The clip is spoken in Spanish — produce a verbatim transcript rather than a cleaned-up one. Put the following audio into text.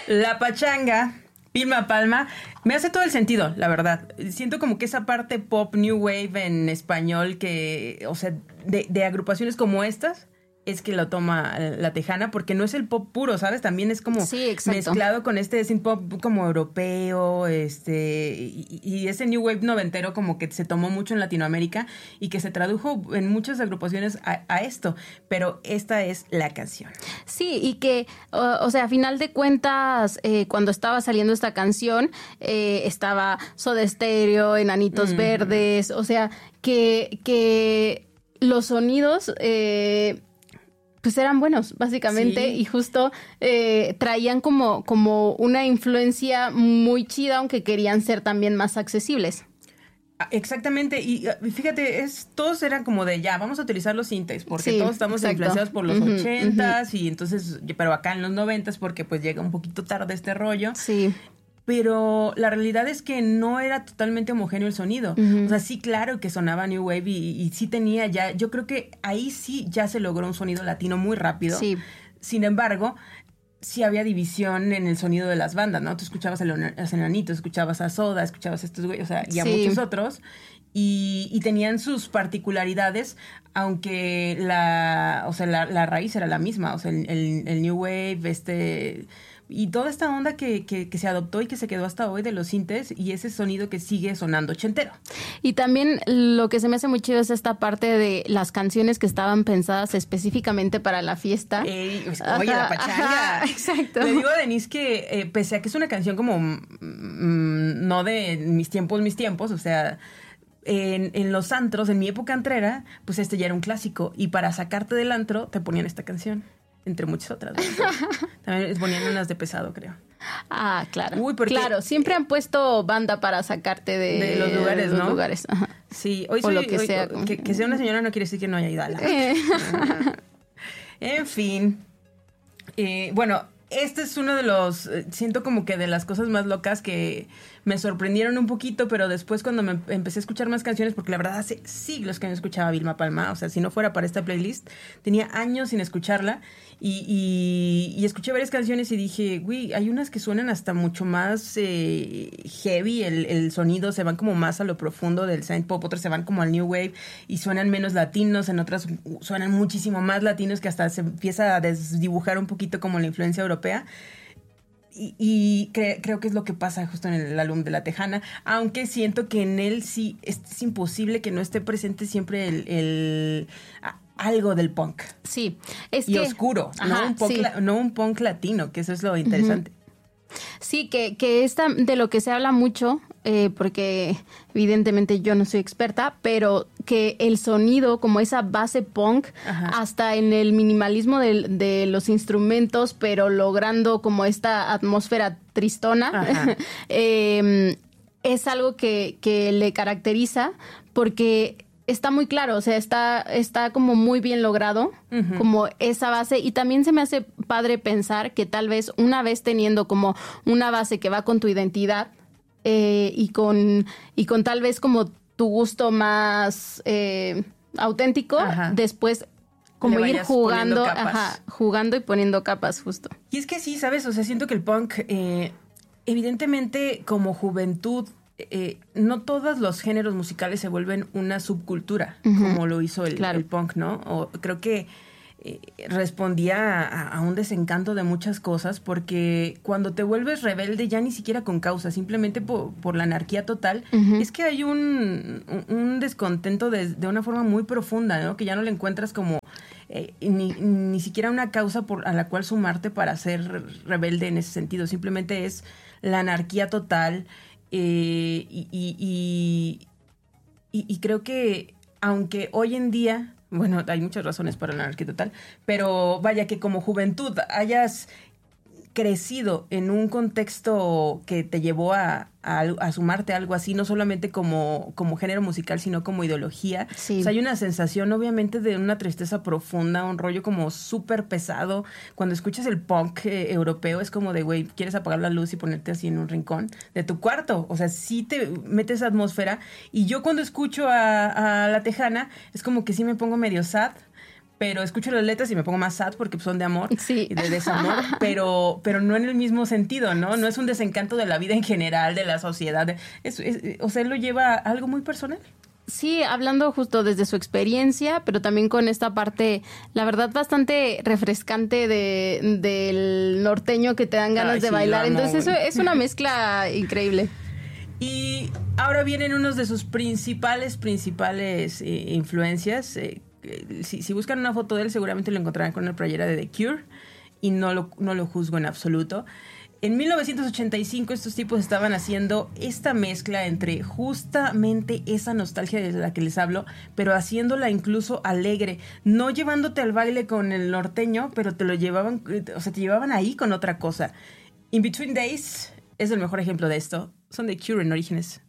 La Pachanga, Vilma Palma, me hace todo el sentido, la verdad. Siento como que esa parte pop, new wave en español, que, o sea, de, de agrupaciones como estas, es que lo toma La Tejana, porque no es el pop puro, ¿sabes? También es como sí, mezclado con este synth pop como europeo, este, y, y ese new wave noventero como que se tomó mucho en Latinoamérica y que se tradujo en muchas agrupaciones a, a esto, pero esta es la canción. Sí, y que, uh, o sea, a final de cuentas, eh, cuando estaba saliendo esta canción, eh, estaba Soda Stereo, Enanitos mm. Verdes, o sea, que, que los sonidos... Eh, pues eran buenos, básicamente, sí. Y justo eh, traían como, como una influencia muy chida, aunque querían ser también más accesibles. Exactamente, y, y fíjate, es, todos eran como de ya, vamos a utilizar los sintes, porque sí, todos estamos exacto. influenciados por los uh-huh, ochentas, uh-huh. y entonces, pero acá en los noventas, porque pues llega un poquito tarde este rollo. Sí. Pero la realidad es que no era totalmente homogéneo el sonido. Uh-huh. O sea, sí, claro que sonaba New Wave y, y sí tenía ya... Yo creo que ahí sí ya se logró un sonido latino muy rápido. Sí. Sin embargo, sí había división en el sonido de las bandas, ¿no? Tú escuchabas a los Enanitos, escuchabas a Soda, escuchabas a estos güeyes, o sea, y a sí. muchos otros. Y, y tenían sus particularidades, aunque la, o sea, la, la raíz era la misma. O sea, el, el, el New Wave, este... Y toda esta onda que, que, que se adoptó y que se quedó hasta hoy de los sintes y ese sonido que sigue sonando ochentero. Y también lo que se me hace muy chido es esta parte de las canciones que estaban pensadas específicamente para la fiesta. Ey, pues, oye, ajá, la pachanga. Ajá, exacto. Le digo a Denise que eh, pese a que es una canción como mmm, no de mis tiempos, mis tiempos, o sea... En, en los antros, en mi época antrera, pues este ya era un clásico. Y para sacarte del antro, te ponían esta canción. Entre muchas otras. También ponían unas de pesado, creo. Ah, claro. Uy, porque, claro, siempre han puesto banda para sacarte de, de los lugares, de los ¿no? lugares. Ajá. Sí, hoy o soy, lo que hoy, sea. Que, que sea una señora no quiere decir que no haya ido a la... Eh. En fin. Eh, bueno, este es uno de los... Siento como que de las cosas más locas que me sorprendieron un poquito, pero después cuando me empecé a escuchar más canciones, porque la verdad hace siglos que no escuchaba a Vilma Palma, o sea, si no fuera para esta playlist, tenía años sin escucharla, y, y, y escuché varias canciones y dije, güey, hay unas que suenan hasta mucho más eh, heavy, el, el sonido, se van como más a lo profundo del synth pop, otras se van como al new wave y suenan menos latinos, en otras suenan muchísimo más latinos, que hasta se empieza a desdibujar un poquito como la influencia europea. Y, y cre- creo que es lo que pasa justo en el álbum de La Tejana, aunque siento que en él sí es, es imposible que no esté presente siempre el, el a, algo del punk. Sí, es y que... oscuro, Ajá, no, un punk sí. la, no un punk latino, que eso es lo interesante. Uh-huh. Sí, que, que esta, de lo que se habla mucho, eh, porque evidentemente yo no soy experta, pero que el sonido, como esa base punk, ajá, hasta en el minimalismo de, de los instrumentos, pero logrando como esta atmósfera tristona, eh, es algo que, que le caracteriza, porque... está muy claro, o sea, está, está como muy bien logrado, uh-huh, como esa base, y también se me hace padre pensar que tal vez una vez teniendo como una base que va con tu identidad eh, y con y con tal vez como tu gusto más eh, auténtico, ajá, después como ir jugando, ajá, jugando y poniendo capas justo. Y es que sí, ¿sabes? O sea, siento que el punk, eh, evidentemente como juventud, Eh, no todos los géneros musicales se vuelven una subcultura, uh-huh, como lo hizo el, claro, el punk, ¿no? O creo que eh, respondía a, a un desencanto de muchas cosas, porque cuando te vuelves rebelde ya ni siquiera con causa, simplemente por, por la anarquía total, uh-huh, es que hay un, un descontento de, de una forma muy profunda, ¿no? Que ya no le encuentras como eh, ni, ni siquiera una causa por, a la cual sumarte para ser rebelde en ese sentido, simplemente es la anarquía total. Eh, y, y, y, y, y creo que aunque hoy en día, bueno, hay muchas razones para la anarquía total, pero vaya que como juventud hayas crecido en un contexto que te llevó a, a, a sumarte a algo así, no solamente como, como género musical, sino como ideología. Sí. O sea, hay una sensación obviamente de una tristeza profunda, un rollo como súper pesado. Cuando escuchas el punk eh, europeo es como de, güey, quieres apagar la luz y ponerte así en un rincón de tu cuarto. O sea, sí te mete esa atmósfera. Y yo cuando escucho a, a La Tejana es como que sí me pongo medio sad, pero escucho las letras y me pongo más sad porque son de amor sí. y de desamor, pero, pero no en el mismo sentido, ¿no? No es un desencanto de la vida en general, de la sociedad. Es, es, o sea, él lo lleva a algo muy personal. Sí, hablando justo desde su experiencia, pero también con esta parte, la verdad, bastante refrescante de, del norteño que te dan ganas Ay, de sí, bailar. Entonces, eso es una mezcla increíble. Y ahora vienen unos de sus principales, principales eh, influencias. Eh, si, si buscan una foto de él, seguramente lo encontrarán con una playera de The Cure y no lo, no lo juzgo en absoluto. En mil novecientos ochenta y cinco estos tipos estaban haciendo esta mezcla entre justamente esa nostalgia de la que les hablo, pero haciéndola incluso alegre, no llevándote al baile con el norteño, pero te lo llevaban, o sea, te llevaban ahí con otra cosa. In Between Days es el mejor ejemplo de esto. Son de Cure en Orígenes.